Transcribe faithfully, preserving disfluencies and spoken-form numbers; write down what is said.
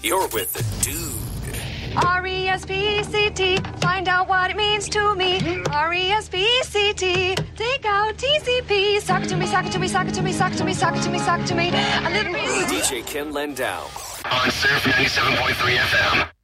You're with the dude. R E S P C T, find out what it means to me. R E S P C T, take out T C P. Sock it to me, sock it to me, sock it to me, sock it to me, sock it to me, sock it to me. A little bit. D J Ken Landau. On Surf ninety-seven point three F M.